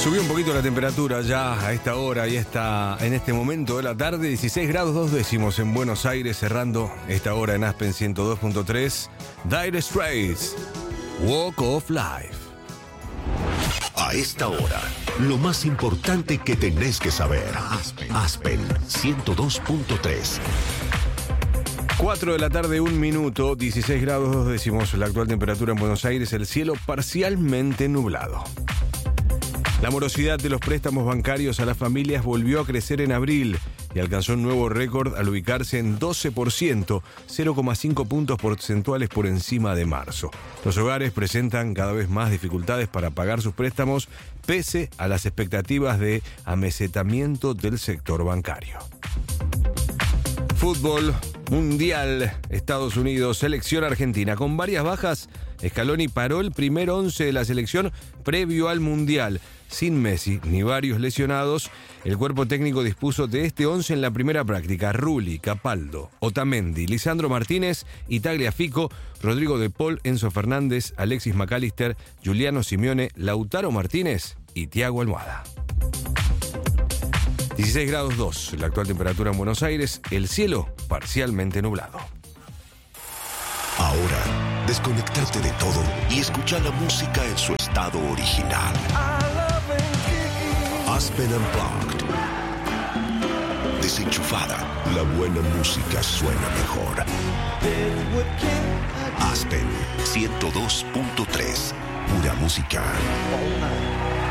Subió un poquito la temperatura ya a esta hora y en este momento de la tarde, 16 grados 2 décimos en Buenos Aires, cerrando esta hora en Aspen 102.3, Dire Straits, Walk of Life. A esta hora, lo más importante que tenés que saber. Aspen 102.3. 4 de la tarde, 1 minuto, 16 grados 2 décimos la actual temperatura en Buenos Aires, el cielo parcialmente nublado. La morosidad de los préstamos bancarios a las familias volvió a crecer en abril y alcanzó un nuevo récord al ubicarse en 12%, 0,5 puntos porcentuales por encima de marzo. Los hogares presentan cada vez más dificultades para pagar sus préstamos, pese a las expectativas de amesetamiento del sector bancario. Fútbol mundial, Estados Unidos, selección argentina. Con varias bajas, Scaloni paró el primer 11 de la selección previo al mundial. Sin Messi ni varios lesionados, el cuerpo técnico dispuso de este 11 en la primera práctica: Rulli, Capaldo, Otamendi, Lisandro Martínez y Tagliafico, Rodrigo de Paul, Enzo Fernández, Alexis McAllister, Giuliano Simeone, Lautaro Martínez y Thiago Almada. 16 grados 2, la actual temperatura en Buenos Aires, el cielo parcialmente nublado. Ahora, desconectate de todo y escucha la música en su estado original. Aspen Unplugged. Desenchufada, la buena música suena mejor. Aspen 102.3. Pura música.